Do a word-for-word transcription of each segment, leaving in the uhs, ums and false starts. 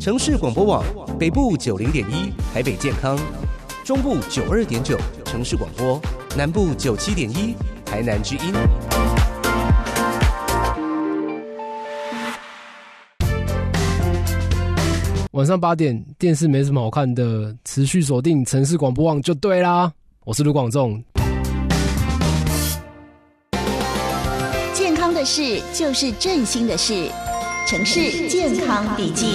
城市广播网北部九零点一台北健康，中部九二点九城市广播，南部九七点一台南之音。 晚上八点，电视没什么好看的，持续锁定城市广播网就对啦。我是卢广仲。 健康的事就是振兴的事，城市健康笔记。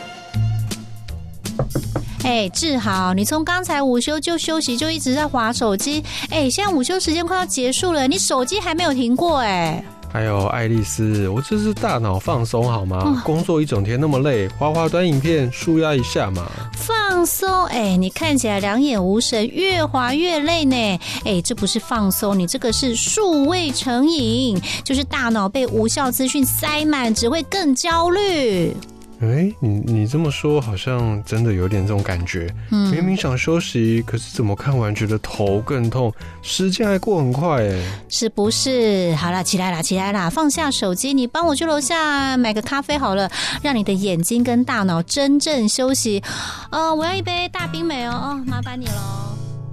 哎，志豪，你从刚才午休就休息，就一直在滑手机。哎，现在午休时间快要结束了，你手机还没有停过哎。 还有爱丽丝，我这是大脑放松好吗？哦、工作一整天那么累，滑滑短影片舒压一下嘛。 放松？哎，你看起来两眼无神，越滑越累呢。哎，这不是放松，你这个是数位成瘾，就是大脑被无效资讯塞满，只会更焦虑。 哎，你你这么说好像真的有点这种感觉。嗯，明明想休息，可是怎么看完觉得头更痛，时间还过很快哎， 是不是？好啦，起来啦，起来啦，放下手机，你帮我去楼下买个咖啡好了，让你的眼睛跟大脑真正休息。呃，我要一杯大冰美哦，哦，麻烦你喽。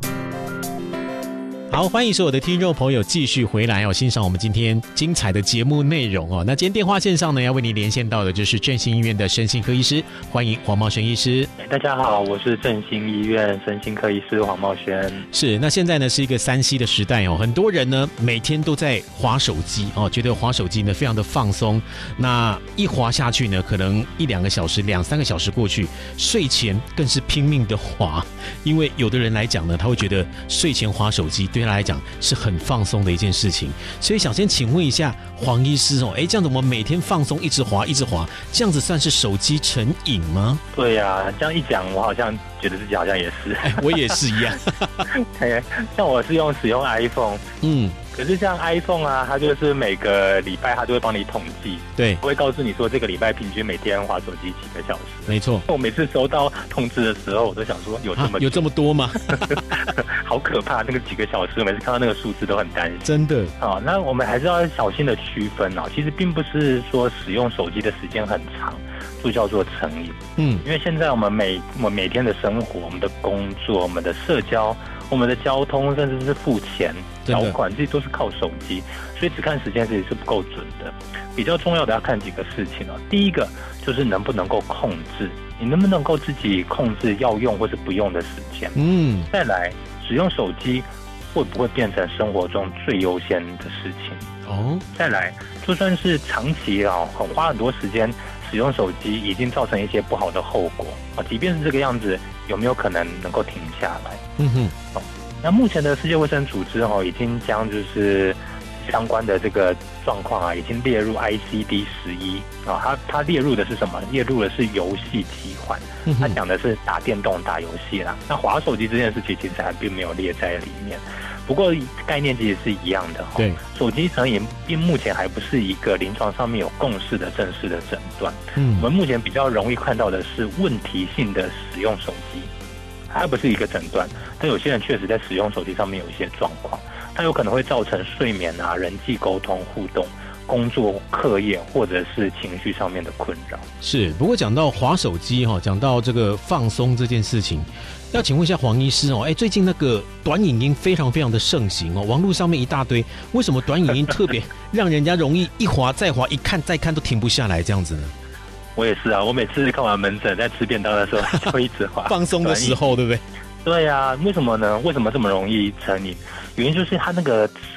好，欢迎所有的听众朋友继续回来哦，欣赏我们今天精彩的节目内容哦。那今天电话线上呢，要为您连线到的就是振兴医院的身心科医师，欢迎黄茂轩医师。 大家好，我是振兴医院身心科医师黄茂轩。 是，那现在呢是一个三 C 的时代哦，很多人呢每天都在滑手机哦，觉得滑手机呢非常的放松。那一滑下去呢，可能一两个小时、两三个小时过去，睡前更是拼命的滑，因为有的人来讲呢，他会觉得睡前滑手机对他来讲是很放松的一件事情，所以想先请问一下黄医师哦，哎，这样子我们每天放松，一直滑一直滑，这样子算是手机成瘾吗？ 对呀、啊，这样一讲，我好像觉得自己好像也是， 哎，我也是一样。 像我是用使用 iPhone， 嗯。可是像 iPhone 啊，它就是每个礼拜它就会帮你统计， 对， 会告诉你说这个礼拜平均每天滑手机几个小时。 没错， 我每次收到通知的时候，我都想说有这么、啊、 有这么多吗？ 好可怕，那个几个小时，我每次看到那个数字都很担心。 真的啊，那我们还是要小心的区分啊。其实并不是说使用手机的时间很长就叫做成瘾，嗯，因为现在我们每我们每天的生活、我们的工作、我们的社交、我们的交通，甚至是付钱、缴款，这些都是靠手机，所以只看时间其实是不够准的。比较重要的要看几个事情哦。第一个就是能不能够控制，你能不能够自己控制要用或是不用的时间，嗯，再来使用手机会不会变成生活中最优先的事情哦？再来，就算是长期啊，很花很多时间使用手机，已经造成一些不好的后果啊，即便是这个样子，有没有可能能够停下来？嗯哼，哦，那目前的世界卫生组织哦，已经将就是相关的这个状况啊，已经列入 I C D 十一啊，它它列入的是什么？列入的是游戏疾患，它讲的是打电动、打游戏啦。那滑手机这件事情其实还并没有列在里面。不过概念其实是一样的哈。对，手机成瘾并目前还不是一个临床上面有共识的正式的诊断。嗯，我们目前比较容易看到的是问题性的使用手机，它不是一个诊断，但有些人确实在使用手机上面有一些状况，它有可能会造成睡眠啊、人际沟通互动、工作、课业或者是情绪上面的困扰。 是，不过讲到滑手机哈，讲到这个放松这件事情，要请问一下黄医师哦，哎，最近那个短影音非常非常的盛行哦，网络上面一大堆，为什么短影音特别让人家容易一滑再滑，一看再看都停不下来这样子呢？ 我也是啊，我每次看完门诊在吃便当的时候就一直滑， 放松的时候，对不对？ 对啊，为什么呢？为什么这么容易成瘾？原因就是它那个